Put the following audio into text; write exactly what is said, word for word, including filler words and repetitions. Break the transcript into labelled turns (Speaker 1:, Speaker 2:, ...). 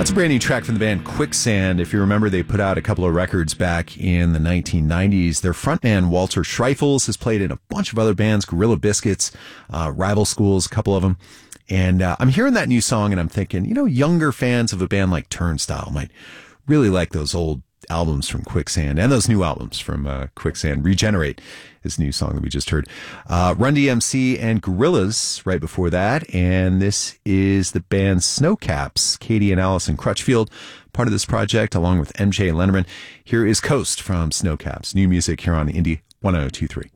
Speaker 1: That's a brand new track from the band Quicksand. If you remember, they put out a couple of records back in the nineteen nineties. Their frontman, Walter Schreifels, has played in a bunch of other bands, Gorilla Biscuits, uh, Rival Schools, a couple of them. And uh, I'm hearing that new song and I'm thinking, you know, younger fans of a band like Turnstile might really like those old albums from Quicksand and those new albums from uh, Quicksand. Regenerate is the new song that we just heard. Uh, Run D M C and Gorillaz right before that. And this is the band Snowcaps, Katie and Allison Crutchfield, part of this project along with M J Lennerman. Here is Coast from Snowcaps. New music here on Indie one oh two three.